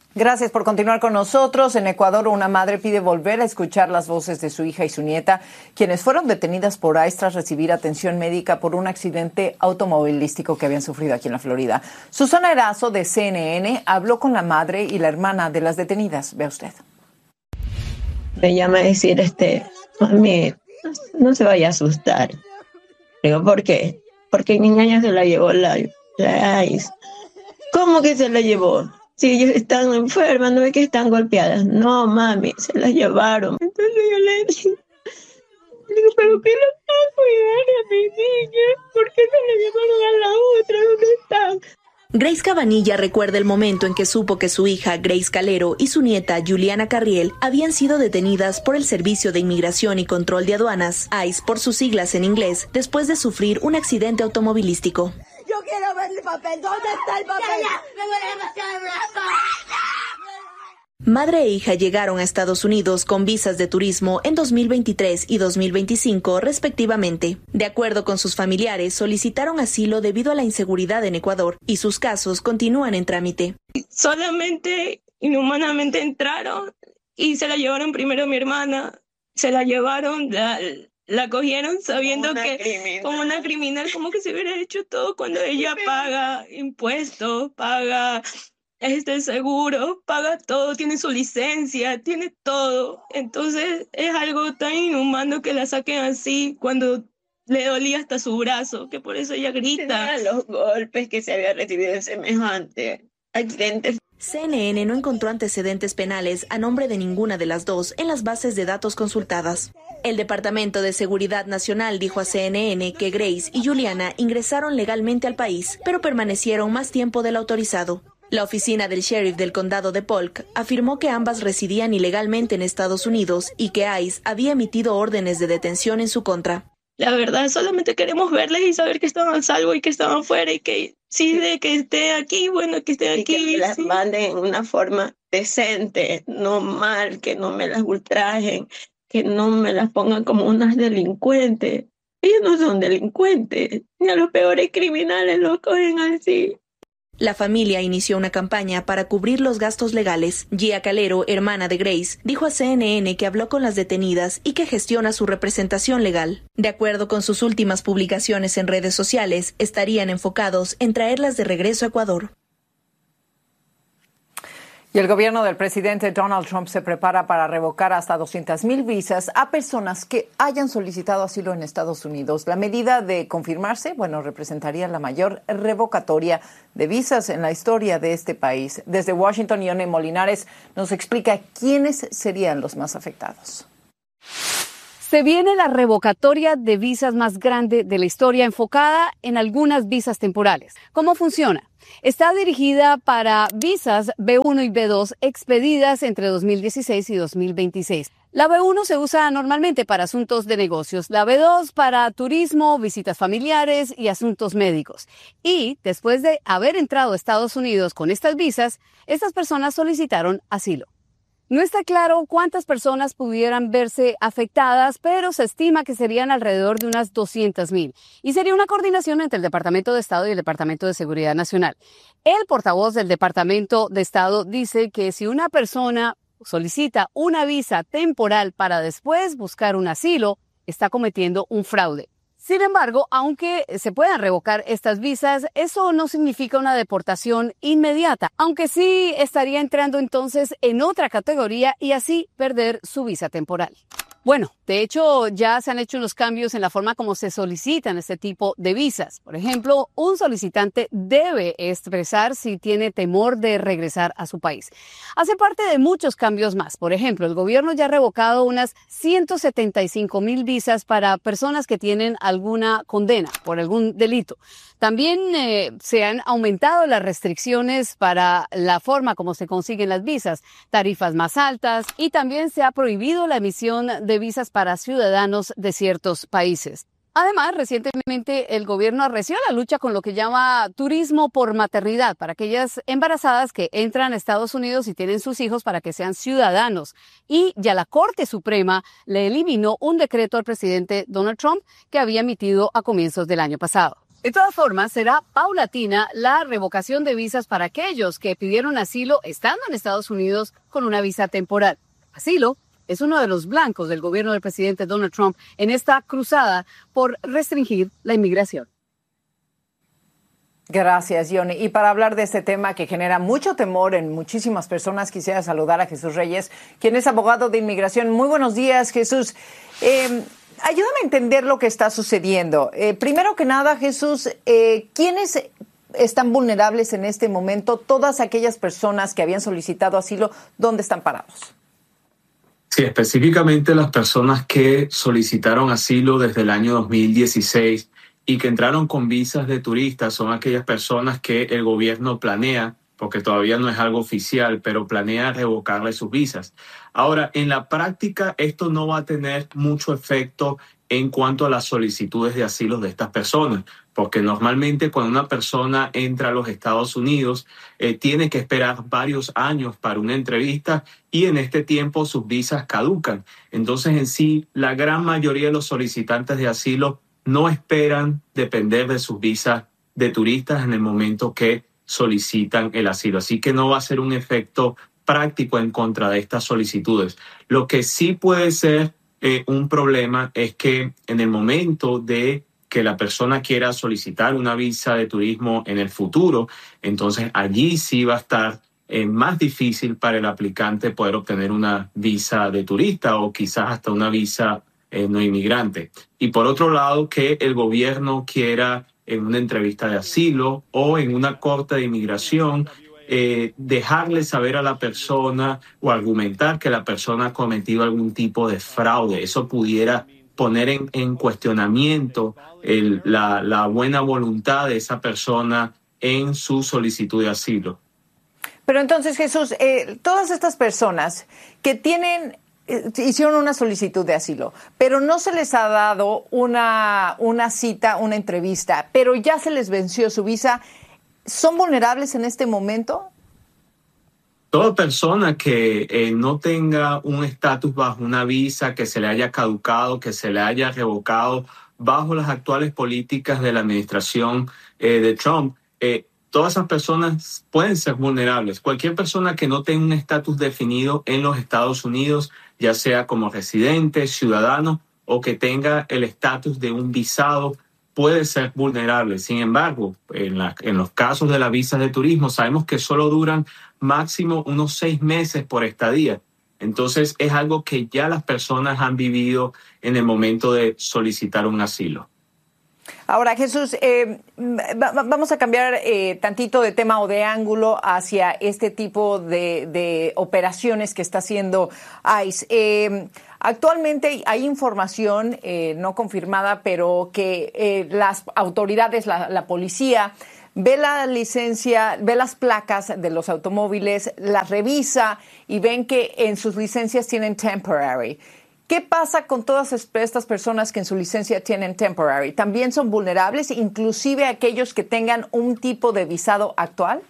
Gracias por continuar con nosotros. En Ecuador, una madre pide volver a escuchar las voces de su hija y su nieta, quienes fueron detenidas por ICE tras recibir atención médica por un accidente automovilístico que habían sufrido aquí en la Florida. Susana Erazo, de CNN, habló con la madre y la hermana de las detenidas. Vea usted. Me llama a decir, mami, no se vaya a asustar. Digo, ¿por qué? Porque mi niña se la llevó la ICE. ¿Cómo que se la llevó? Si ellos están enfermas, no es que están golpeadas. No, mami, se las llevaron. Entonces yo le digo, ¿pero qué le va a cuidar a mi niña? ¿Por qué se la llevaron a la otra? ¿Dónde están? Grace Cabanilla recuerda el momento en que supo que su hija Grace Calero y su nieta Juliana Carriel habían sido detenidas por el Servicio de Inmigración y Control de Aduanas, ICE por sus siglas en inglés, después de sufrir un accidente automovilístico. Yo quiero ver el papel. ¿Dónde está el papel? ¡Me duele demasiado el brazo! Madre e hija llegaron a Estados Unidos con visas de turismo en 2023 y 2025, respectivamente. De acuerdo con sus familiares, solicitaron asilo debido a la inseguridad en Ecuador y sus casos continúan en trámite. Solamente, inhumanamente entraron y se la llevaron primero a mi hermana. Se la llevaron, la cogieron sabiendo que como una criminal, como que se hubiera hecho todo cuando ella paga impuestos, paga seguro, paga todo, tiene su licencia, tiene todo. Entonces es algo tan inhumano que la saquen así cuando le dolía hasta su brazo, que por eso ella grita. Los golpes que se había recibido en semejante accidente. CNN no encontró antecedentes penales a nombre de ninguna de las dos en las bases de datos consultadas. El Departamento de Seguridad Nacional dijo a CNN que Grace y Juliana ingresaron legalmente al país, pero permanecieron más tiempo del autorizado. La oficina del sheriff del condado de Polk afirmó que ambas residían ilegalmente en Estados Unidos y que ICE había emitido órdenes de detención en su contra. La verdad, solamente queremos verles y saber que están a salvo y que están afuera y que sí, de que esté aquí, bueno, que estén aquí. Que me las manden en una forma decente, no mal, que no me las ultrajen, que no me las pongan como unas delincuentes. Ellos no son delincuentes, ni a los peores criminales los cogen así. La familia inició una campaña para cubrir los gastos legales. Gia Calero, hermana de Grace, dijo a CNN que habló con las detenidas y que gestiona su representación legal. De acuerdo con sus últimas publicaciones en redes sociales, estarían enfocados en traerlas de regreso a Ecuador. Y el gobierno del presidente Donald Trump se prepara para revocar hasta 200,000 visas a personas que hayan solicitado asilo en Estados Unidos. La medida de confirmarse, representaría la mayor revocatoria de visas en la historia de este país. Desde Washington, Ione Molinares nos explica quiénes serían los más afectados. Se viene la revocatoria de visas más grande de la historia, enfocada en algunas visas temporales. ¿Cómo funciona? Está dirigida para visas B1 y B2 expedidas entre 2016 y 2026. La B1 se usa normalmente para asuntos de negocios, la B2 para turismo, visitas familiares y asuntos médicos. Y después de haber entrado a Estados Unidos con estas visas, estas personas solicitaron asilo. No está claro cuántas personas pudieran verse afectadas, pero se estima que serían alrededor de unas 200,000. Y sería una coordinación entre el Departamento de Estado y el Departamento de Seguridad Nacional. El portavoz del Departamento de Estado dice que si una persona solicita una visa temporal para después buscar un asilo, está cometiendo un fraude. Sin embargo, aunque se puedan revocar estas visas, eso no significa una deportación inmediata, aunque sí estaría entrando entonces en otra categoría y así perder su visa temporal. Bueno, de hecho ya se han hecho unos cambios en la forma como se solicitan este tipo de visas. Por ejemplo, un solicitante debe expresar si tiene temor de regresar a su país. Hace parte de muchos cambios más. Por ejemplo, el gobierno ya ha revocado unas 175,000 visas para personas que tienen alguna condena por algún delito. También se han aumentado las restricciones para la forma como se consiguen las visas, tarifas más altas, y también se ha prohibido la emisión de visas para ciudadanos de ciertos países. Además, recientemente el gobierno arreció la lucha con lo que llama turismo por maternidad para aquellas embarazadas que entran a Estados Unidos y tienen sus hijos para que sean ciudadanos. Y ya la Corte Suprema le eliminó un decreto al presidente Donald Trump que había emitido a comienzos del año pasado. De todas formas, será paulatina la revocación de visas para aquellos que pidieron asilo estando en Estados Unidos con una visa temporal. Asilo es uno de los blancos del gobierno del presidente Donald Trump en esta cruzada por restringir la inmigración. Gracias, Yoni. Y para hablar de este tema que genera mucho temor en muchísimas personas, quisiera saludar a Jesús Reyes, quien es abogado de inmigración. Muy buenos días, Jesús. Ayúdame a entender lo que está sucediendo. Primero que nada, Jesús, ¿quiénes están vulnerables en este momento? Todas aquellas personas que habían solicitado asilo, ¿dónde están parados? Sí, específicamente las personas que solicitaron asilo desde el año 2016 y que entraron con visas de turistas son aquellas personas que el gobierno planea, porque todavía no es algo oficial, pero planea revocarle sus visas. Ahora, en la práctica, esto no va a tener mucho efecto en cuanto a las solicitudes de asilo de estas personas, porque normalmente cuando una persona entra a los Estados Unidos, tiene que esperar varios años para una entrevista y en este tiempo sus visas caducan. Entonces, en sí, la gran mayoría de los solicitantes de asilo no esperan depender de sus visas de turistas en el momento que solicitan el asilo. Así que no va a ser un efecto práctico en contra de estas solicitudes. Lo que sí puede ser un problema es que en el momento de que la persona quiera solicitar una visa de turismo en el futuro, entonces allí sí va a estar más difícil para el aplicante poder obtener una visa de turista o quizás hasta una visa no inmigrante. Y por otro lado, que el gobierno quiera en una entrevista de asilo o en una corte de inmigración dejarle saber a la persona o argumentar que la persona ha cometido algún tipo de fraude. Eso pudiera poner en cuestionamiento la buena voluntad de esa persona en su solicitud de asilo. Pero entonces, Jesús, todas estas personas que hicieron una solicitud de asilo, pero no se les ha dado una cita, una entrevista, pero ya se les venció su visa, ¿son vulnerables en este momento? Toda persona que no tenga un estatus bajo una visa, que se le haya caducado, que se le haya revocado bajo las actuales políticas de la administración de Trump, todas esas personas pueden ser vulnerables. Cualquier persona que no tenga un estatus definido en los Estados Unidos, ya sea como residente, ciudadano o que tenga el estatus de un visado, puede ser vulnerable. Sin embargo, en los casos de las visas de turismo, sabemos que solo duran máximo unos 6 meses por estadía. Entonces, es algo que ya las personas han vivido en el momento de solicitar un asilo. Ahora, Jesús, vamos a cambiar tantito de tema o de ángulo hacia este tipo de operaciones que está haciendo ICE. Actualmente hay información no confirmada, pero que las autoridades, la policía, ve la licencia, ve las placas de los automóviles, las revisa y ven que en sus licencias tienen temporary. ¿Qué pasa con todas estas personas que en su licencia tienen temporary? ¿También son vulnerables, inclusive aquellos que tengan un tipo de visado actual?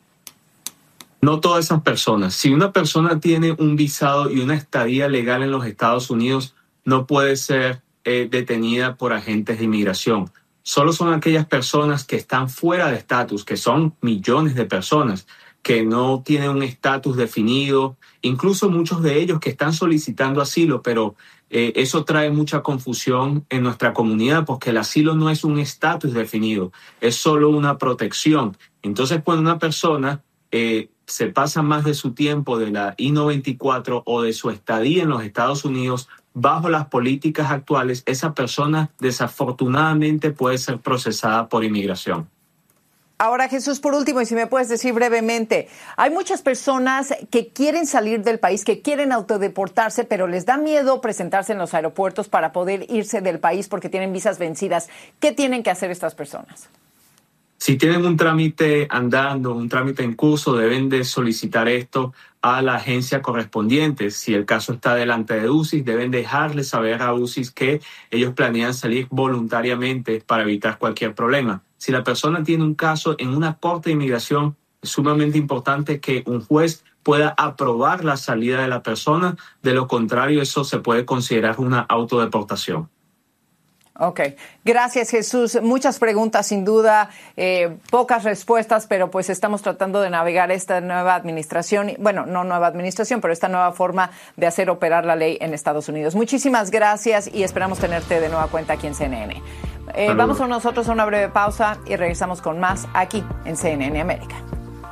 No todas esas personas. Si una persona tiene un visado y una estadía legal en los Estados Unidos, no puede ser detenida por agentes de inmigración. Solo son aquellas personas que están fuera de estatus, que son millones de personas, que no tienen un estatus definido, incluso muchos de ellos que están solicitando asilo, pero eso trae mucha confusión en nuestra comunidad porque el asilo no es un estatus definido, es solo una protección. Entonces, cuando una persona se pasa más de su tiempo de la I-94 o de su estadía en los Estados Unidos, bajo las políticas actuales, esa persona desafortunadamente puede ser procesada por inmigración. Ahora, Jesús, por último, y si me puedes decir brevemente, hay muchas personas que quieren salir del país, que quieren autodeportarse, pero les da miedo presentarse en los aeropuertos para poder irse del país porque tienen visas vencidas. ¿Qué tienen que hacer estas personas? Si tienen un trámite andando, un trámite en curso, deben de solicitar esto a la agencia correspondiente. Si el caso está delante de UCIS, deben dejarle saber a UCIS que ellos planean salir voluntariamente para evitar cualquier problema. Si la persona tiene un caso en una corte de inmigración, es sumamente importante que un juez pueda aprobar la salida de la persona. De lo contrario, eso se puede considerar una autodeportación. Ok, gracias Jesús. Muchas preguntas sin duda, pocas respuestas, pero pues estamos tratando de navegar esta nueva administración, bueno, no nueva administración, pero esta nueva forma de hacer operar la ley en Estados Unidos. Muchísimas gracias y esperamos tenerte de nueva cuenta aquí en CNN. Vamos nosotros a una breve pausa y regresamos con más aquí en CNN América.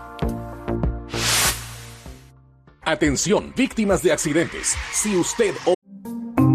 Atención, víctimas de accidentes. Si usted o